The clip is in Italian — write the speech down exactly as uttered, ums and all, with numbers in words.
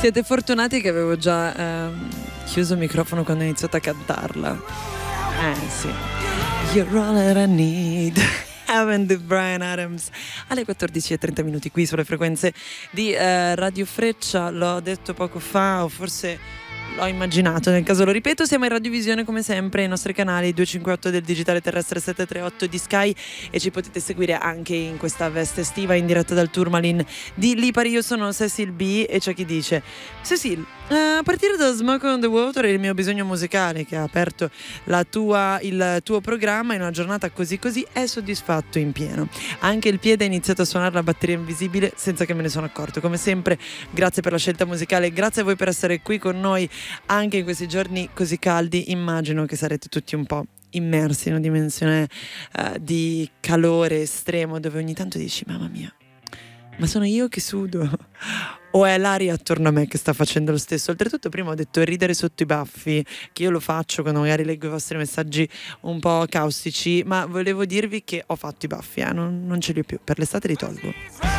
Siete fortunati che avevo già ehm, chiuso il microfono quando ho iniziato a cantarla. Eh sì. You're all that I need. Haven't the Bryan Adams alle quattordici e trenta minuti qui sulle frequenze di eh, Radio Freccia. L'ho detto poco fa, o forse l'ho immaginato, nel caso lo ripeto. Siamo in radiovisione come sempre, i nostri canali duecentocinquantotto del digitale terrestre, settecentotrentotto di Sky, e ci potete seguire anche in questa veste estiva in diretta dal Tourmaline di Lipari. Io sono Cecil B e c'è chi dice: Cecil, a partire da Smoke on the Water, il mio bisogno musicale che ha aperto la tua, il tuo programma in una giornata così così, è soddisfatto in pieno. Anche il piede ha iniziato a suonare la batteria invisibile senza che me ne sono accorto. Come sempre, grazie per la scelta musicale, grazie a voi per essere qui con noi anche in questi giorni così caldi. Immagino che sarete tutti un po' immersi in una dimensione uh, di calore estremo, dove ogni tanto dici: mamma mia, ma sono io che sudo o è l'aria attorno a me che sta facendo lo stesso? Oltretutto prima ho detto ridere sotto i baffi, che io lo faccio quando magari leggo i vostri messaggi un po' caustici, ma volevo dirvi che ho fatto i baffi, eh? non, non ce li ho più, per l'estate li tolgo.